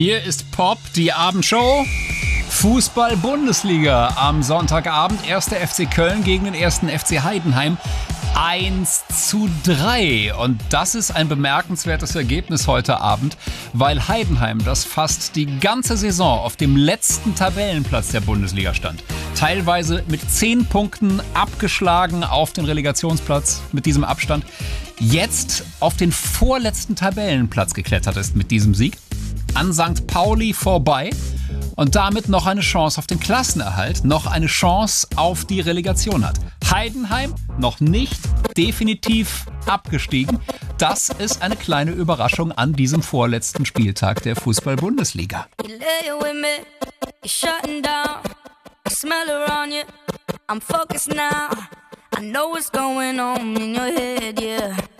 Hier ist Pop, die Abendshow. Fußball-Bundesliga am Sonntagabend. 1. FC Köln gegen den 1. FC Heidenheim. 1:3. Und das ist ein bemerkenswertes Ergebnis heute Abend, weil Heidenheim, das fast die ganze Saison auf dem letzten Tabellenplatz der Bundesliga stand, teilweise mit 10 Punkten abgeschlagen auf den Relegationsplatz mit diesem Abstand, jetzt auf den vorletzten Tabellenplatz geklettert ist mit diesem Sieg, an St. Pauli vorbei und damit noch eine Chance auf den Klassenerhalt, noch eine Chance auf die Relegation hat. Heidenheim noch nicht definitiv abgestiegen. Das ist eine kleine Überraschung an diesem vorletzten Spieltag der Fußball-Bundesliga.